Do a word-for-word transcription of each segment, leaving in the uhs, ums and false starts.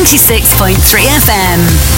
ninety-six point three F M.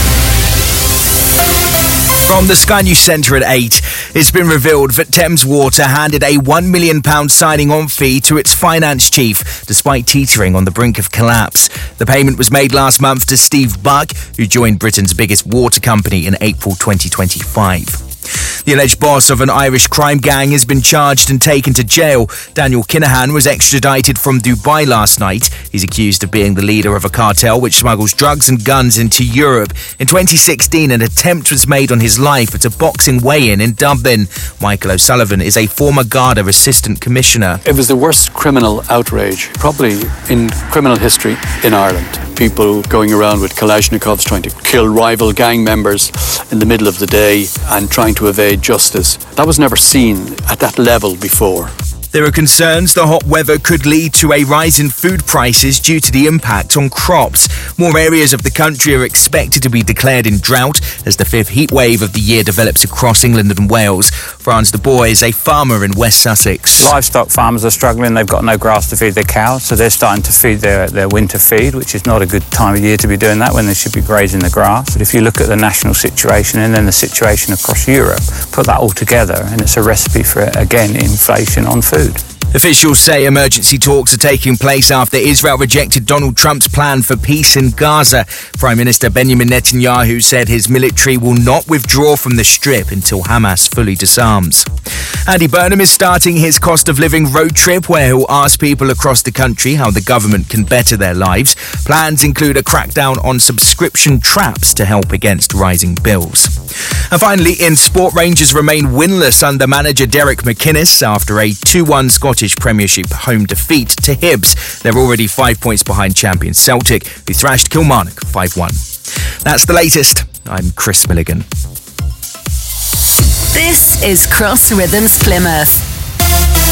From the Sky News Centre at eight, it's been revealed that Thames Water handed a one million pounds signing-on fee to its finance chief, despite teetering on the brink of collapse. The payment was made last month to Steve Buck, who joined Britain's biggest water company in April twenty twenty-five. The alleged boss of an Irish crime gang has been charged and taken to jail. Daniel Kinahan was extradited from Dubai last night. He's accused of being the leader of a cartel which smuggles drugs and guns into Europe. In twenty sixteen, an attempt was made on his life at a boxing weigh-in in Dublin. Michael O'Sullivan is a former Garda Assistant Commissioner. It was the worst criminal outrage, probably in criminal history in Ireland. People going around with Kalashnikovs trying to kill rival gang members in the middle of the day and trying to evade justice. That was never seen at that level before. There are concerns the hot weather could lead to a rise in food prices due to the impact on crops. More areas of the country are expected to be declared in drought as the fifth heat wave of the year develops across England and Wales. Frans de Boer is a farmer in West Sussex. Livestock farmers are struggling. They've got no grass to feed their cows, so they're starting to feed their, their winter feed, which is not a good time of year to be doing that when they should be grazing the grass. But if you look at the national situation and then the situation across Europe, put that all together and it's a recipe for, again, inflation on food. Officials say emergency talks are taking place after Israel rejected Donald Trump's plan for peace in Gaza. Prime Minister Benjamin Netanyahu said his military will not withdraw from the Strip until Hamas fully disarms. Andy Burnham is starting his cost of living road trip where he'll ask people across the country how the government can better their lives. Plans include a crackdown on subscription traps to help against rising bills. And finally, in sport, Rangers remain winless under manager Derek McInnes after a two one Scottish Premiership home defeat to Hibs. They're already five points behind champion Celtic, who thrashed Kilmarnock five one. That's the latest. I'm Chris Milligan. This is Cross Rhythms Plymouth.